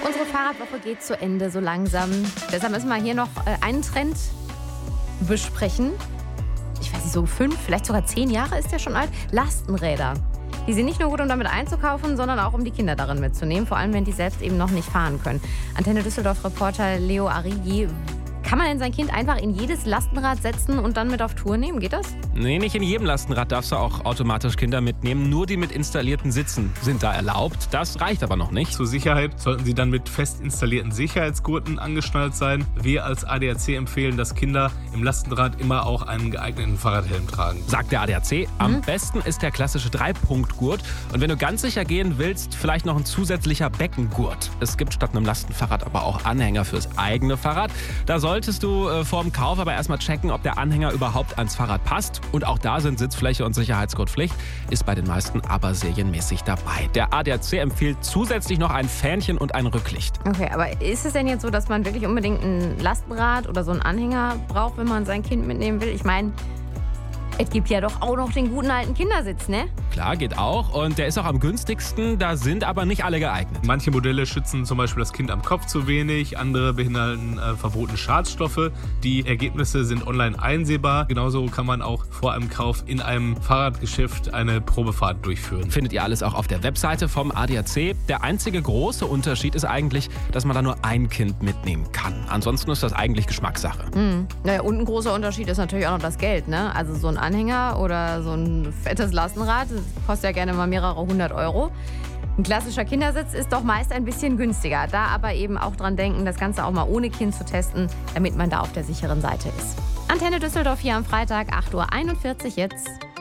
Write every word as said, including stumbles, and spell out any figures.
Unsere Fahrradwoche geht zu Ende so langsam. Deshalb müssen wir hier noch äh, einen Trend besprechen. Ich weiß nicht, so fünf, vielleicht sogar zehn Jahre ist der schon alt. Lastenräder. Die sind nicht nur gut, um damit einzukaufen, sondern auch, um die Kinder darin mitzunehmen. Vor allem, wenn die selbst eben noch nicht fahren können. Antenne Düsseldorf-Reporter Leo Arigi. Kann man denn sein Kind einfach in jedes Lastenrad setzen und dann mit auf Tour nehmen? Geht das? Nee, nicht in jedem Lastenrad darfst du auch automatisch Kinder mitnehmen. Nur die mit installierten Sitzen sind da erlaubt. Das reicht aber noch nicht. Zur Sicherheit sollten sie dann mit fest installierten Sicherheitsgurten angeschnallt sein. Wir als A D A C empfehlen, dass Kinder im Lastenrad immer auch einen geeigneten Fahrradhelm tragen. Sagt der A D A C. Am mhm. besten ist der klassische Dreipunktgurt. Und wenn du ganz sicher gehen willst, vielleicht noch ein zusätzlicher Beckengurt. Es gibt statt einem Lastenfahrrad aber auch Anhänger fürs eigene Fahrrad. Da solltest du äh, vor dem Kauf aber erstmal checken, ob der Anhänger überhaupt ans Fahrrad passt. Und auch da sind Sitzfläche und Sicherheitsgurt Pflicht. Ist bei den meisten aber serienmäßig dabei. Der A D A C empfiehlt zusätzlich noch ein Fähnchen und ein Rücklicht. Okay, aber ist es denn jetzt so, dass man wirklich unbedingt ein Lastenrad oder so einen Anhänger braucht, wenn man sein Kind mitnehmen will? Ich meine, es gibt ja doch auch noch den guten alten Kindersitz, ne? Klar, geht auch. Und der ist auch am günstigsten. Da sind aber nicht alle geeignet. Manche Modelle schützen zum Beispiel das Kind am Kopf zu wenig. Andere behindern äh, verbotene Schadstoffe. Die Ergebnisse sind online einsehbar. Genauso kann man auch vor einem Kauf in einem Fahrradgeschäft eine Probefahrt durchführen. Findet ihr alles auch auf der Webseite vom A D A C. Der einzige große Unterschied ist eigentlich, dass man da nur ein Kind mitnehmen kann. Ansonsten ist das eigentlich Geschmackssache. Mhm. Naja, und ein großer Unterschied ist natürlich auch noch das Geld, ne? Also so ein Anhänger oder so ein fettes Lastenrad, das kostet ja gerne mal mehrere hundert Euro. Ein klassischer Kindersitz ist doch meist ein bisschen günstiger. Da aber eben auch dran denken, das Ganze auch mal ohne Kind zu testen, damit man da auf der sicheren Seite ist. Antenne Düsseldorf hier am Freitag, acht Uhr einundvierzig jetzt.